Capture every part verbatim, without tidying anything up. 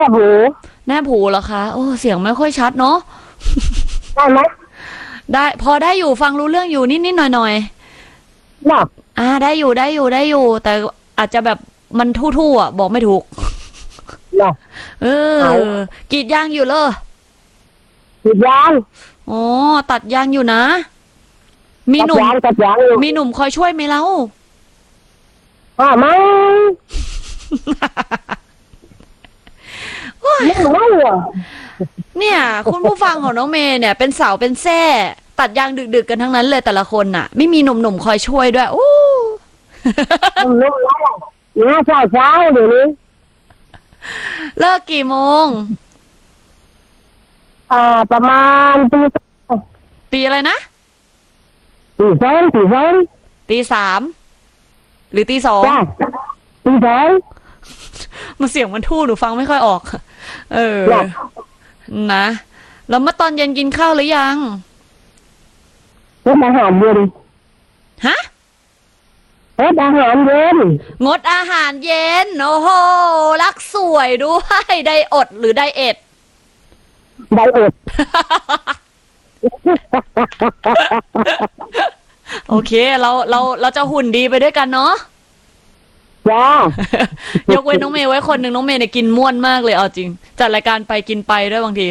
บหูแนบหูเหรอคะโอ้เสียงไม่ค่อยชัดเนาะได้ไหมได้พอได้อยู่ฟังรู้เรื่องอยู่นิดๆหน่อยหรอๆอ่าได้อยู่ได้อยู่ได้อยู่แต่อาจจะแบบมันทู่ๆอ่ะบอกไม่ถูกหรอเออกรีดยางอยู่เลยกรีดยางอ๋อตัดยางอยู่นะมีหนุ่มตัดยางมีหนุ่มคอยช่วยไหมเล่าอ่าไม่ไม่ไม่เหรอเนี่ยคุณผู้ฟังของน้องเมย์เนี่ยเป็นสาวเป็นแซ่ตัดยางดึกๆกันทั้งนั้นเลยแต่ละคนน่ะไม่มีหนุ่มๆคอยช่วยด้วยอู้นุ่มๆแล้วเนี่ยเช้าเช้าเดี๋ยวนี้เลิกกี่โมงอ่าประมาณตีตีอะไรนะตีสองตีสองตีสามหรือตีสองตีสองมันเสียงมันทู่หนูฟังไม่ค่อยออกเออนะแล้วเมื่อตอนเย็นกินข้าวหรือยังงดอาหารเย็นฮะงดอาหารเย็นงดอาหารเย็นโอ้โหรักสวยด้วยไดอดหรือไดเอทไดเอทโอเคเราเราเราจะหุ่นดีไปด้วยกันเนาะจ้ายกเว้นน้องเมย์ไว้คนหนึ่งน้องเมย์เนี่ยกินม่วนมากเลยเอาจริงจัดรายการไปกินไปด้วยบางที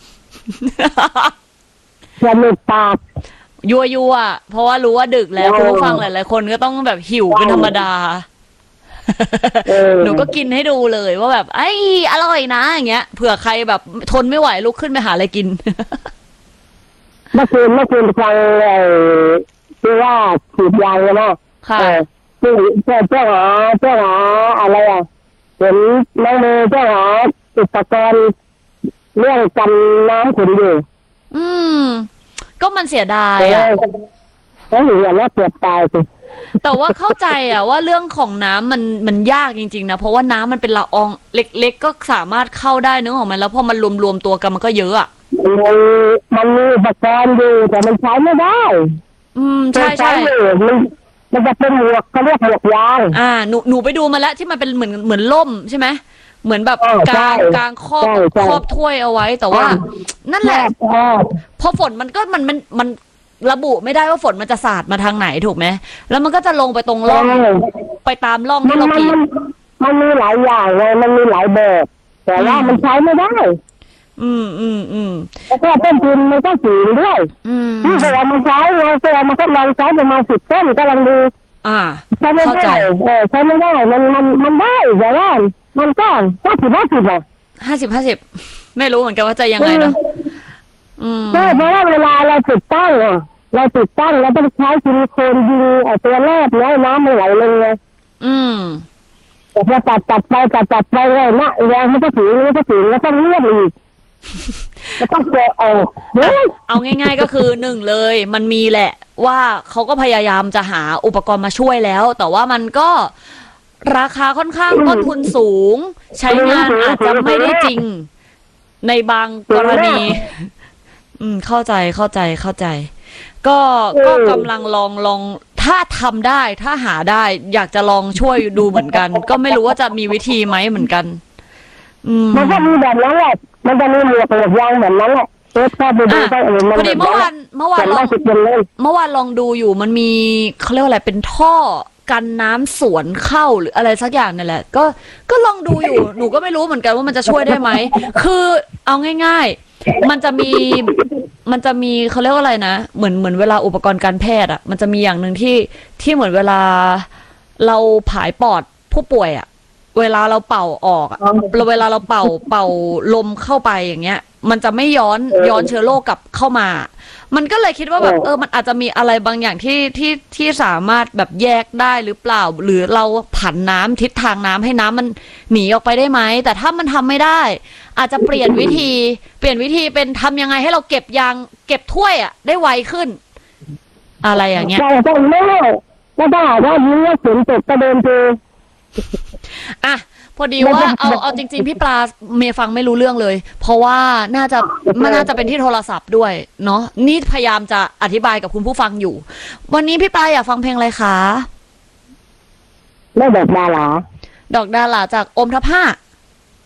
จะหลุดปากยัวยัวเพราะว่ารู้ว่าดึกแล้วคุณผู้ฟังหลายๆคนก็ต้องแบบหิวเป็นธรรมดาหนูก็กินให้ดูเลยว่าแบบไอ้อร่อยนะอย่างเงี้ยเผื่อใครแบบทนไม่ไหวลุกขึ้นไปหาอะไรกินเมื่อคืนเมื่อคืนฟังไอ้ที่ว่าฉีดยางเลยนะค่ะที่เจ้าเจ้าหาเจ้าหาอะไรอ่ะเห็นน้องเมย์เจ้าหาอุปกรณ์เรื่องกันน้ำขุ่นอยู่อืมก็มันเสียดายอ่ะแล้วอยู่อย่างนี้เกือบตายสิแต่ว่าเข้าใจอ่ะว่าเรื่องของน้ำมันมันยากจริงๆนะเพราะว่าน้ำมันเป็นละอองเล็กๆก็สามารถเข้าได้นึกออกไหมแล้วพอมันรวมๆตัวกันมันก็เยอะอ่ะมันมันมีอุปกรณ์อยู่แต่มันใช้ไม่ได้อืมใช่ใช่มันมันจะเป็นหมวกเขาเรียกหมวกยางอ่าหนูหนูไปดูมาแล้วที่มันเป็นเหมือนเหมือนล่มใช่ไหมเหมือนแบบกลางกลางครอบครอบถ้วยเอาไว้แต่ว่านั่นแหละพอฝนมันก็มันมันมันระบุไม่ได้ว่าฝนมันจะสาดมาทางไหนถูกไหมแล้วมันก็จะลงไปตรงร่องไปตามร่องที่เรากรีดมันมีหลายอย่างไงมันมีหลายแบบแต่ว่ามันใช้ไม่ได้อืมอืมอืมแล้วก็ต้นทุนมันก็สูงด้วยอืมเวลามันใช้เราเวลามันก็ลองใช้ประมาณสิบต้นก็ลองดูอ่าใช้ไม่ได้เออใช้ไม่ได้มันมันมันได้แต่ว่ามันก็ห้าสิบห้าสิบอ่ะห้าสิบห้าสิบไม่รู้เหมือนกันว่าจะยังไงเนาะอืมใช่เพราะว่าเวลาเราติดตั้งอ่ะเราติดตั้งเราต้องใช้ซิลิโคนยิงไอ้ตัวแรกแล้วน้ำมันไหลลงไงอืมแต่พอตัดตัดไปตัดตัดไปเลยนะแรงมันก็ถึงมันก็ถึงแล้วต้องเลือดอีกก็ต้องแกะออกเอาง่ายๆก็คือหนึ่งเลยมันมีแหละว่าเขาก็พยายามจะหาอุปกรณ์มาช่วยแล้วแต่ว่ามันก็ราคาค่อนข้างต้นทุนสูงใช้งานอาจจะไม่ได้จริงในบางกรณีอืมเข้าใจเข้าใจเข้าใจก็ก็กำลังลองลองถ้าทำได้ถ้าหาได้อยากจะลองช่วยดูเหมือนกันก็ไม่รู้ว่าจะมีวิธีไหมเหมือนกันอืมมันก็มีแบบนั้นแหละมันจะมีหมวกหมวกยางแบบนั้นแหละเออพอไปดูก็เออมันพอดีเมื่อวานเมื่อวานลองเมื่อวานลองดูอยู่มันมีเขาเรียกว่าอะไรเป็นท่อกันน้ำสวนเข้าหรืออะไรสักอย่างนั่นแหละก็ก็ลองดูอยู่หนูก็ไม่รู้เหมือนกันว่ามันจะช่วยได้ไหมคือเอาง่ายๆมันจะมีมันจะมีเขาเรียกว่าอะไรนะเหมือนเหมือนเวลาอุปกรณ์การแพทย์อ่ะมันจะมีอย่างหนึ่งที่ที่เหมือนเวลาเราผายปอดผู้ป่วยอ่ะเวลาเราเป่าออกอะเวลาเราเป่าเป่าลมเข้าไปอย่างเงี้ยมันจะไม่ย้อนย้อนเชื้อโรคกลับเข้ามามันก็เลยคิดว่าแบบเออมันอาจจะมีอะไรบางอย่างที่ที่ที่สามารถแบบแยกได้หรือเปล่าหรือเราผันน้ำทิศทางน้ำให้น้ำมันหนีออกไปได้ไหมแต่ถ้ามันทำไม่ได้อาจจะเปลี่ยนวิธีเปลี่ยนวิธีเป็นทำยังไงให้เราเก็บยางเก็บถ้วยอ่ะได้ไวขึ้นอะไรอย่างเงี้ยใช่ใช่ไม่ได้ไม่ได้ถ้ามีว่าฝนตกก็เดินเจออ่ะพอดีว่าเอาเอาจริงๆพี่ปลาเมย์ฟังไม่รู้เรื่องเลยเพราะว่าน่าจะมันน่าจะเป็นที่โทรศัพท์ด้วยเนาะนี่พยายามจะอธิบายกับคุณผู้ฟังอยู่วันนี้พี่ปลาอยากฟังเพลงอะไรคะไม่ดอกดาราดอกดาราจากอมทพะ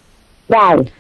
ได้